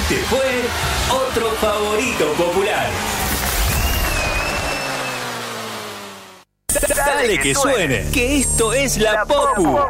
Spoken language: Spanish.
Este fue otro favorito popular. Dale que suene, que esto es la Popu.